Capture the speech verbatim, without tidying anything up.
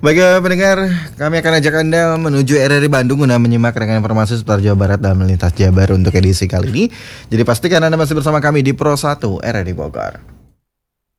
Bagi pendengar, kami akan ajak Anda menuju R R I Bandung guna menyimak rangkaian informasi seputar Jawa Barat dan melintas Jabar untuk edisi kali ini. Jadi pastikan Anda masih bersama kami di Pro satu R R I Bogor.